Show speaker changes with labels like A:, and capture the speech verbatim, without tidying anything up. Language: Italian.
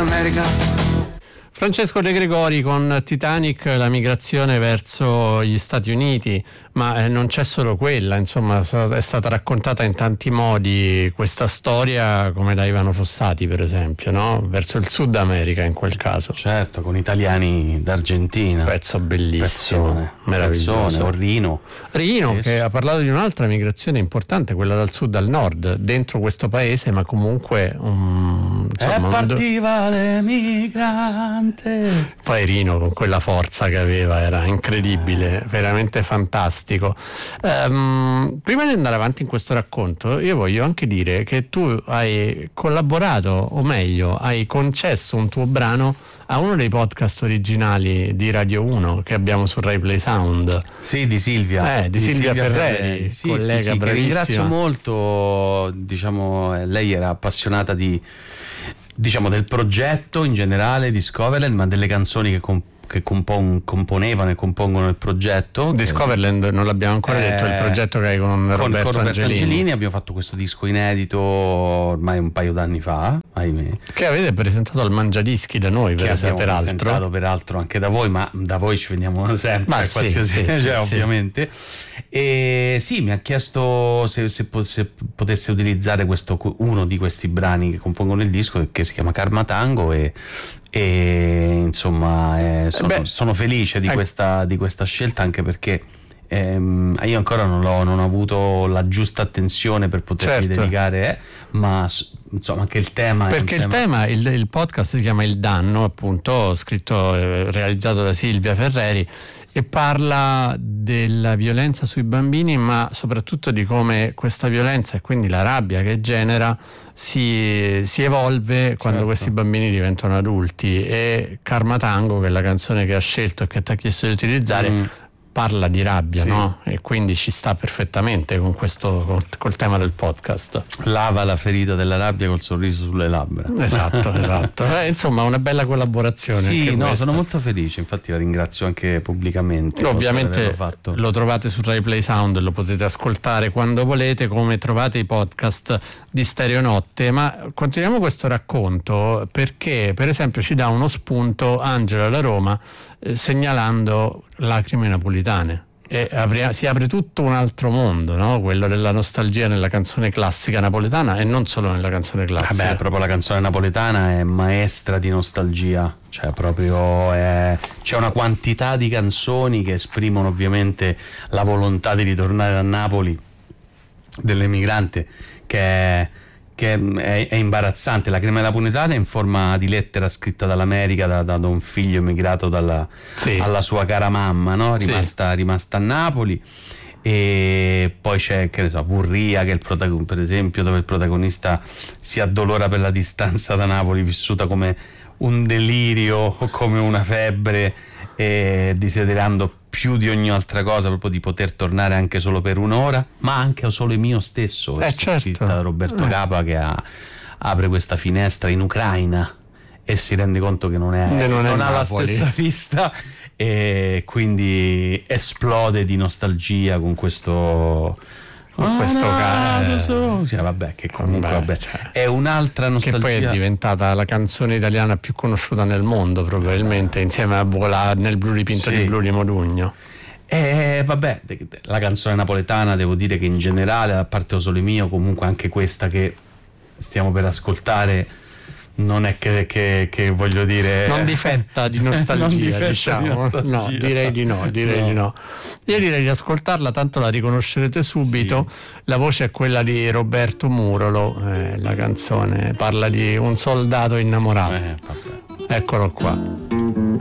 A: America.
B: Francesco De Gregori con Titanic, la migrazione verso gli Stati Uniti, ma eh, non c'è solo quella, insomma è stata raccontata in tanti modi questa storia, come da Ivano Fossati per esempio, no? Verso il Sud America in quel caso.
C: Certo, con italiani d'Argentina.
B: Pezzo bellissimo,
C: Pezzone,
B: meraviglioso.
C: Pezzone, o Rino.
B: Rino
C: Yes.
B: che ha parlato di un'altra migrazione importante, quella dal sud al nord, dentro questo paese, ma comunque um, insomma,
C: e partiva l'emigrante.
B: Poi Rino con quella forza che aveva era incredibile, veramente fantastico. Um, prima di andare avanti in questo racconto, io voglio anche dire che tu hai collaborato, o meglio hai concesso un tuo brano a uno dei podcast originali di Radio uno che abbiamo su Rai Play Sound.
C: Sì, di Silvia.
B: Eh, di, di Silvia, Silvia Ferreri, Ferreri. Sì, collega
C: sì, sì,
B: bravissima.
C: Che ringrazio molto, diciamo, lei era appassionata di diciamo del progetto in generale Discoverland, ma delle canzoni che, comp- che compon- componevano e compongono il progetto.
B: Discoverland non l'abbiamo ancora
C: eh,
B: detto, è il progetto che hai con,
C: con
B: Roberto,
C: con Roberto
B: Angelini.
C: Angelini. Abbiamo fatto questo disco inedito ormai un paio d'anni fa, ahimè,
B: che avete presentato al Mangiadischi da noi,
C: che
B: per
C: abbiamo
B: peraltro.
C: presentato peraltro anche da voi, ma da voi ci veniamo sempre,
B: ma
C: qualsiasi
B: sì,
C: cioè,
B: sì,
C: ovviamente. E sì, mi ha chiesto se, se, se potesse utilizzare questo, uno di questi brani che compongono il disco, che si chiama Karma Tango, e, e insomma eh, sono,
B: Beh,
C: sono felice di,
B: eh,
C: questa, di questa scelta, anche perché ehm, io ancora non, l'ho, non ho avuto la giusta attenzione per poterli
B: certo.
C: dedicare, eh, ma insomma anche il tema
B: perché
C: è un
B: il
C: tema,
B: tema il, il podcast si chiama Il Danno, appunto, scritto eh, realizzato da Silvia Ferreri, e parla della violenza sui bambini, ma soprattutto di come questa violenza e quindi la rabbia che genera si, si evolve quando
C: certo.
B: questi bambini diventano adulti. E Karma Tango, che è la canzone che ha scelto e che ti ha chiesto di utilizzare, mm. parla di rabbia, sì. no? E quindi ci sta perfettamente con questo col, col tema del podcast.
C: Lava la ferita della rabbia col sorriso sulle labbra.
B: Esatto, esatto. Eh, insomma, una bella collaborazione.
C: Sì, no,
B: questa.
C: sono molto felice, infatti la ringrazio anche pubblicamente.
B: Ovviamente lo trovate su Rai Play Sound, lo potete ascoltare quando volete, come trovate i podcast di Stereonotte. Ma continuiamo questo racconto perché, per esempio, ci dà uno spunto Angela da Roma, eh, segnalando Lacrime napolitane, e apri, si apre tutto un altro mondo, no? Quello della nostalgia nella canzone classica napoletana, e non solo nella canzone classica.
C: Vabbè, proprio la canzone napoletana è maestra di nostalgia, cioè proprio è, c'è una quantità di canzoni che esprimono ovviamente la volontà di ritornare a Napoli dell'emigrante, che è che è, è imbarazzante. La crema napoletana è in forma di lettera scritta dall'America da, da un figlio emigrato dalla,
B: sì.
C: alla sua cara mamma, no? rimasta, sì. rimasta a Napoli. E poi c'è, che ne so, Vurria, che è il protagonista, per esempio, dove il protagonista si addolora per la distanza da Napoli, vissuta come un delirio o come una febbre, e desiderando più di ogni altra cosa proprio di poter tornare anche solo per un'ora, ma anche solo mio stesso.
B: Eh,
C: è
B: certo.
C: scritta da Roberto
B: eh.
C: Capa, che ha, apre questa finestra in Ucraina e si rende conto che non, è,
B: non,
C: non
B: è
C: ha
B: Napoli.
C: la stessa vista, e quindi esplode di nostalgia con questo
B: con questo
C: caso, cioè, vabbè, che comunque vabbè, vabbè, cioè, è un'altra nostalgia,
B: che poi è diventata la canzone italiana più conosciuta nel mondo probabilmente, insieme a Vola nel blu dipinto
C: sì.
B: di blu di Modugno.
C: E vabbè, la canzone napoletana, devo dire che in generale, a parte O Sole Mio, comunque anche questa che stiamo per ascoltare non è che, che, che voglio dire,
B: non difetta di nostalgia,
C: difetta
B: diciamo.
C: di nostalgia.
B: No, direi di no, direi no. di no. Io direi di ascoltarla, tanto la riconoscerete subito. Sì. La voce è quella di Roberto Murolo, eh, la canzone parla di un soldato innamorato.
C: Eh, vabbè.
B: Eccolo qua.